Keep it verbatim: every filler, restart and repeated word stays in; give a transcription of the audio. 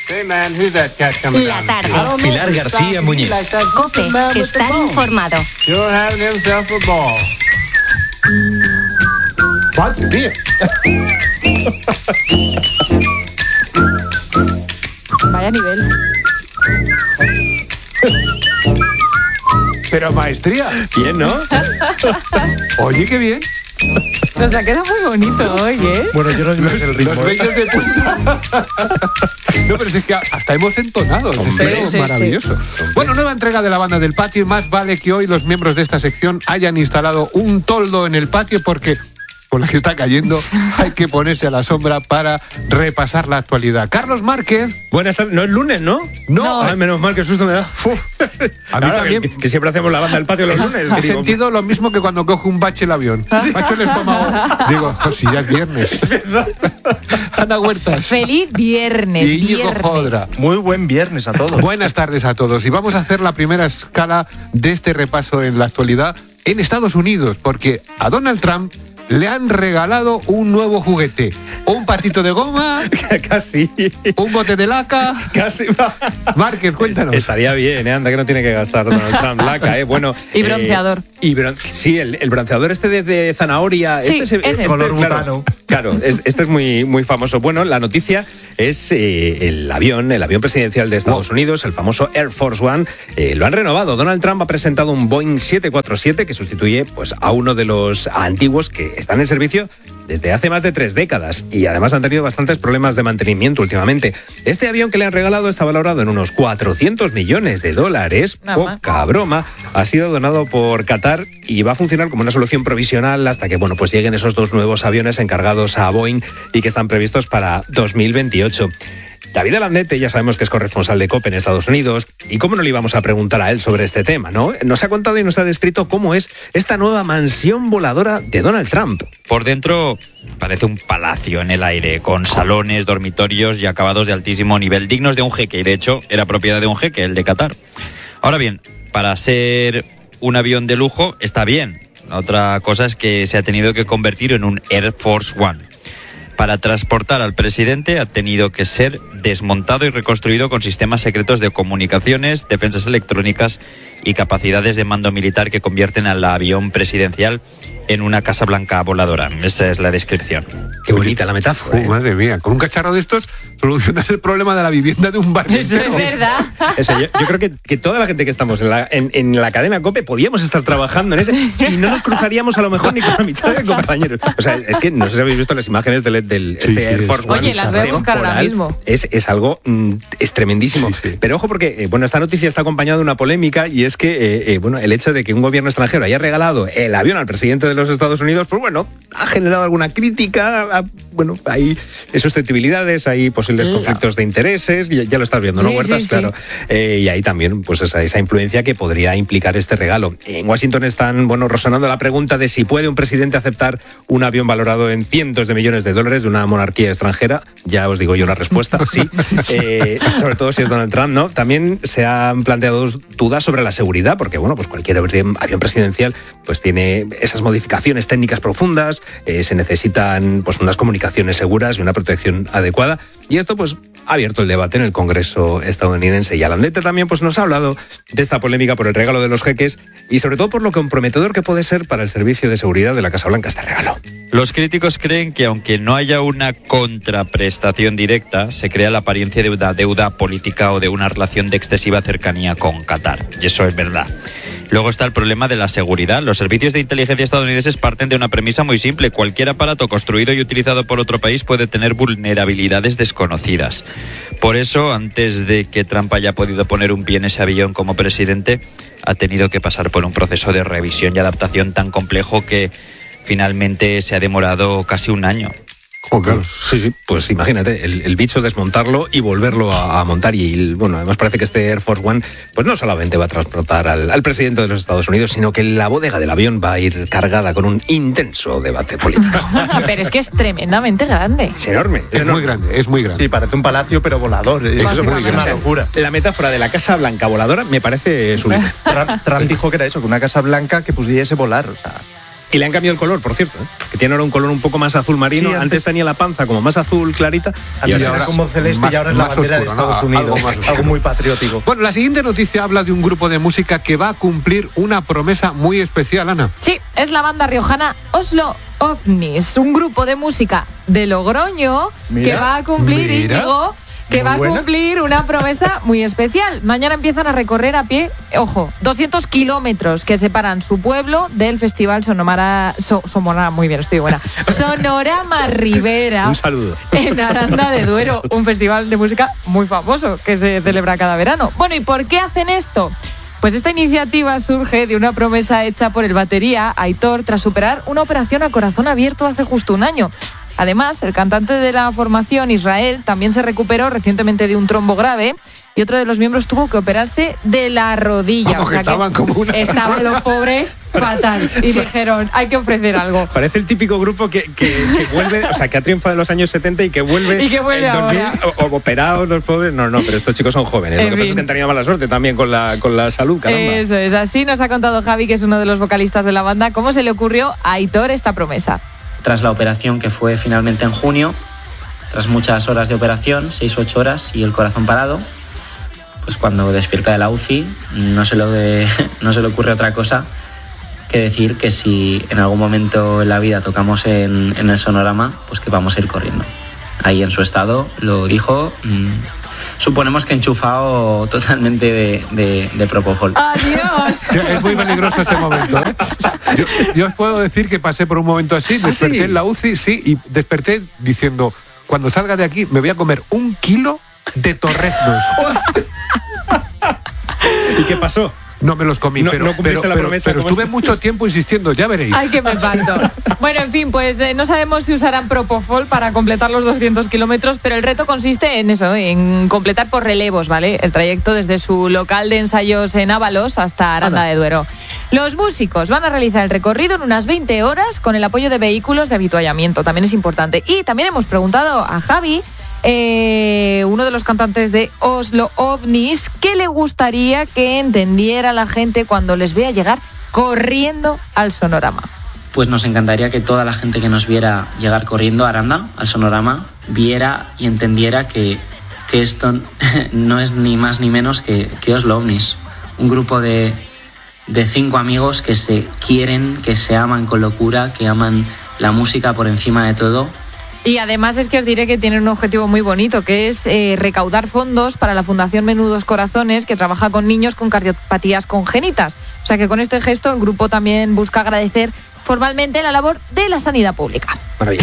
La tarde. Pilar García Muñiz. COPE, estar informado. ¡Madre mía! Vaya nivel. Pero maestría. Bien, ¿no? Oye, qué bien. Nos ha quedado muy bonito hoy, ¿eh? Bueno, yo no sé el ritmo. Los bellos de punta. No, pero es que hasta hemos entonado. Hombre, es sí, maravilloso. Sí. Bueno, nueva entrega de la banda del patio y más vale que hoy los miembros de esta sección hayan instalado un toldo en el patio porque con la que está cayendo hay que ponerse a la sombra para repasar la actualidad. Carlos Márquez. Buenas tardes. No es lunes, ¿no? No. No. Ay, menos mal, que susto me da. Uf. A mí Ahora, también. Que, que siempre hacemos la banda del patio los lunes. He digo, sentido lo mismo que cuando cojo un bache el avión. Sí. Bache el estómago. Digo, oh, si ya es viernes. Es verdad. Ana Huertas. Feliz viernes. Y Íñigo viernes. Jodra. Muy buen viernes a todos. Buenas tardes a todos. Y vamos a hacer la primera escala de este repaso en la actualidad en Estados Unidos, porque a Donald Trump le han regalado un nuevo juguete. Un patito de goma. Casi. Un bote de laca. Casi. Márquez, cuéntanos. Estaría bien, ¿eh? Anda que no tiene que gastar Donald Trump laca, ¿eh? Bueno. Y bronceador. Eh, y bron- sí, el, el bronceador este de, de zanahoria. Sí, este ese. este, Color claro, butano. Claro, es, este es muy, muy famoso. Bueno, la noticia es eh, el avión, el avión presidencial de Estados Unidos, el famoso Air Force One. Eh, lo han renovado. Donald Trump ha presentado un Boeing siete cuatro siete que sustituye pues, a uno de los antiguos que están en servicio desde hace más de tres décadas y además han tenido bastantes problemas de mantenimiento últimamente. Este avión que le han regalado está valorado en unos cuatrocientos millones de dólares, Nada más. poca broma, ha sido donado por Qatar y va a funcionar como una solución provisional hasta que bueno, pues lleguen esos dos nuevos aviones encargados a Boeing y que están previstos para dos mil veintiocho. David Alandete, ya sabemos que es corresponsal de COPE en Estados Unidos, y cómo no le íbamos a preguntar a él sobre este tema, ¿no? Nos ha contado y nos ha descrito cómo es esta nueva mansión voladora de Donald Trump. Por dentro parece un palacio en el aire, con salones, dormitorios y acabados de altísimo nivel, dignos de un jeque, y de hecho era propiedad de un jeque, el de Qatar. Ahora bien, para ser un avión de lujo está bien. Otra cosa es que se ha tenido que convertir en un Air Force One. Para transportar al presidente ha tenido que ser desmontado y reconstruido con sistemas secretos de comunicaciones, defensas electrónicas y capacidades de mando militar que convierten al avión presidencial en una Casa Blanca voladora. Esa es la descripción. Qué bonita la metáfora. Oh, ¿eh? madre mía, con un cacharro de estos solucionas el problema de la vivienda de un barrio. Eso es verdad. Eso, yo, yo creo que, que toda la gente que estamos en la, en, en la cadena COPE podíamos estar trabajando en ese y no nos cruzaríamos a lo mejor ni con la mitad de compañeros. O sea, es que no sé si habéis visto las imágenes del, del Sí, este sí, Air es- Force One. Oye, las voy a buscar ahora temporal. mismo. Es, es algo, mm, es tremendísimo. Sí, sí. Pero ojo porque, eh, bueno, esta noticia está acompañada de una polémica y es que, eh, eh, bueno, el hecho de que un gobierno extranjero haya regalado el avión al presidente de los Estados Unidos, pues bueno, ha generado alguna crítica, a- bueno, hay susceptibilidades, hay posibles La- conflictos de intereses, ya, ya lo estás viendo, ¿no, Sí, Huertas? sí, sí. Claro. Eh, y ahí también, pues esa, esa influencia que podría implicar este regalo. En Washington están, bueno, resonando la pregunta de si puede un presidente aceptar un avión valorado en cientos de millones de dólares de una monarquía extranjera. Ya os digo yo la respuesta, sí. Eh, sobre todo si es Donald Trump, ¿no? También se han planteado dudas sobre la seguridad, porque, bueno, pues cualquier avión presidencial pues tiene esas modificaciones técnicas profundas, eh, se necesitan pues unas comunicaciones seguras y una protección adecuada. Y esto, pues, ha abierto el debate en el Congreso estadounidense. Y Alandete también pues, nos ha hablado de esta polémica por el regalo de los jeques y sobre todo por lo comprometedor que puede ser para el servicio de seguridad de la Casa Blanca este regalo. Los críticos creen que aunque no haya una contraprestación directa, se crea la apariencia de una deuda política o de una relación de excesiva cercanía con Qatar. Y eso es verdad. Luego está el problema de la seguridad. Los servicios de inteligencia estadounidenses parten de una premisa muy simple. Cualquier aparato construido y utilizado por otro país puede tener vulnerabilidades desconocidas. Por eso, antes de que Trump haya podido poner un pie en ese avión como presidente, ha tenido que pasar por un proceso de revisión y adaptación tan complejo que finalmente se ha demorado casi un año. Oh, claro. Sí, sí, pues imagínate, el, el bicho desmontarlo y volverlo a, a montar. Y el- bueno, además parece que este Air Force One pues no solamente va a transportar al, al presidente de los Estados Unidos, sino que la bodega del avión va a ir cargada con un intenso debate político. Pero es que es tremendamente grande. Es enorme. Es muy grande, es muy grande. Sí, parece un palacio, pero volador. ¿eh? Eso es muy Es una grande. locura. La metáfora de la Casa Blanca voladora me parece sublime. Trump, Trump dijo que era eso, que una Casa Blanca que pudiese volar. O sea, Y le han cambiado el color, por cierto, ¿eh? Que tiene ahora un color un poco más azul marino. Sí, antes, antes tenía la panza como más azul clarita. Y Antes ahora era es como celeste más- y ahora es la más bandera oscuro, de Estados ¿no? Unidos. Algo más oscuro. Algo muy patriótico. Bueno, la siguiente noticia habla de un grupo de música que va a cumplir una promesa muy especial, Ana. Sí, es la banda riojana Oslo Ovnis, un grupo de música de Logroño Mira, que va a cumplir, mira. Íñigo, que Muy va a buena. cumplir una promesa muy especial. Mañana empiezan a recorrer a pie, ojo, doscientos kilómetros que separan su pueblo del festival Sonomara, so, Somonara, muy bien, estoy buena, Sonorama Rivera. Un saludo. En Aranda de Duero, un festival de música muy famoso que se celebra cada verano. Bueno, ¿y por qué hacen esto? Pues esta iniciativa surge de una promesa hecha por el batería Aitor tras superar una operación a corazón abierto hace justo un año. Además, el cantante de la formación, Israel, también se recuperó recientemente de un trombo grave y otro de los miembros tuvo que operarse de la rodilla. Como que estaban como una- estaban los pobres fatal y dijeron, hay que ofrecer algo. Parece el típico grupo que, que, que vuelve, o sea, que ha triunfado en los años setenta y que vuelve, Y que vuelve en dos mil, ahora. o, o operados los pobres. No, no, pero estos chicos son jóvenes. En Lo que pasa fin. es que han tenido mala suerte también con la, con la salud, caramba. Eso es, así nos ha contado Javi, que es uno de los vocalistas de la banda, cómo se le ocurrió a Aitor esta promesa. Tras la operación, que fue finalmente en junio, tras muchas horas de operación, seis o ocho horas y el corazón parado, pues cuando despierta de la U C I no se, lo de- no se le ocurre otra cosa que decir que si en algún momento en la vida tocamos en, en el Sonorama, pues que vamos a ir corriendo. Ahí en su estado lo dijo, mm, suponemos que enchufado totalmente de, de, de Propofol. ¡Adiós! Sí, es muy peligroso ese momento, ¿eh? Yo, yo os puedo decir que pasé por un momento así, desperté sí? en la U C I, sí, y desperté diciendo, cuando salga de aquí me voy a comer un kilo de torreznos. ¿Y qué pasó? No me los comí, No- pero, no cumpliste pero, la pero- promesa, pero ¿cómo estuve está? mucho tiempo insistiendo, ya veréis. Ay, que me parto. Bueno, en fin, pues eh, no sabemos si usarán Propofol para completar los doscientos kilómetros, pero el reto consiste en eso, en completar por relevos, ¿vale? El trayecto desde su local de ensayos en Ábalos hasta Aranda de Duero. Los músicos van a realizar el recorrido en unas veinte horas con el apoyo de vehículos de avituallamiento, también es importante. Y también hemos preguntado a Javi, eh, uno de los cantantes de Oslo Ovnis, qué le gustaría que entendiera la gente cuando les vea llegar corriendo al Sonorama. Pues nos encantaría que toda la gente que nos viera llegar corriendo a Aranda, al Sonorama, viera y entendiera que, que esto no es ni más ni menos que, que Oslo Ovnis. Un grupo de, de cinco amigos que se quieren, que se aman con locura, que aman la música por encima de todo. Y además es que os diré que tienen un objetivo muy bonito, que es eh, recaudar fondos para la Fundación Menudos Corazones, que trabaja con niños con cardiopatías congénitas. O sea que con este gesto el grupo también busca agradecer formalmente la labor de la sanidad pública. Maravilla.